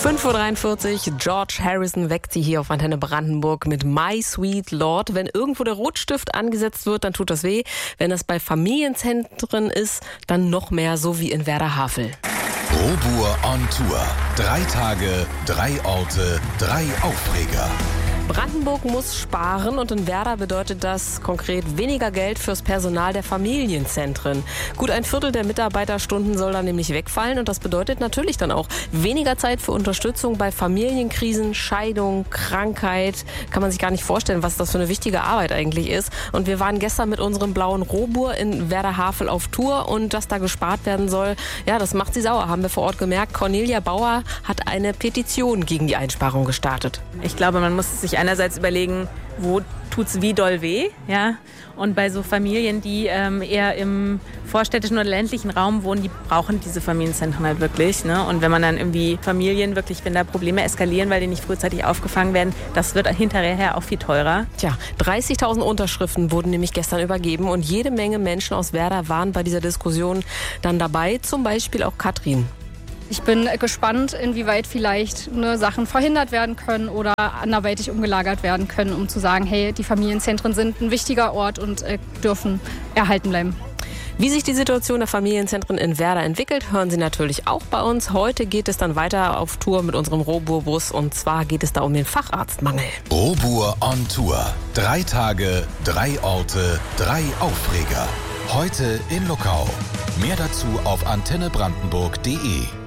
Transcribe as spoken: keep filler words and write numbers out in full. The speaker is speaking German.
fünf Uhr dreiundvierzig, George Harrison weckt Sie hier auf Antenne Brandenburg mit My Sweet Lord. Wenn irgendwo der Rotstift angesetzt wird, dann tut das weh. Wenn das bei Familienzentren ist, dann noch mehr, so wie in Werder-Havel. Robur on Tour. Drei Tage, drei Orte, drei Aufreger. Brandenburg muss sparen und in Werder bedeutet das konkret weniger Geld fürs Personal der Familienzentren. Gut ein Viertel der Mitarbeiterstunden soll dann nämlich wegfallen und das bedeutet natürlich dann auch weniger Zeit für Unterstützung bei Familienkrisen, Scheidung, Krankheit. Kann man sich gar nicht vorstellen, was das für eine wichtige Arbeit eigentlich ist. Und wir waren gestern mit unserem blauen Robur in Werder-Havel auf Tour und dass da gespart werden soll, ja, das macht sie sauer, haben wir vor Ort gemerkt. Cornelia Bauer hat eine Petition gegen die Einsparung gestartet. Ich glaube, man muss sich einerseits überlegen, wo tut's wie doll weh, ja. Und bei so Familien, die ähm, eher im vorstädtischen oder ländlichen Raum wohnen, die brauchen diese Familienzentren halt wirklich, ne? Und wenn man dann irgendwie Familien wirklich, wenn da Probleme eskalieren, weil die nicht frühzeitig aufgefangen werden, das wird hinterher auch viel teurer. Tja, dreißigtausend Unterschriften wurden nämlich gestern übergeben und jede Menge Menschen aus Werder waren bei dieser Diskussion dann dabei, zum Beispiel auch Katrin. Ich bin gespannt, inwieweit vielleicht ne, Sachen verhindert werden können oder anderweitig umgelagert werden können, um zu sagen, hey, die Familienzentren sind ein wichtiger Ort und äh, dürfen erhalten bleiben. Wie sich die Situation der Familienzentren in Werder entwickelt, hören Sie natürlich auch bei uns. Heute geht es dann weiter auf Tour mit unserem Robur-Bus und zwar geht es da um den Facharztmangel. Robur on Tour. Drei Tage, drei Orte, drei Aufreger. Heute in Luckau. Mehr dazu auf antenne brandenburg punkt de.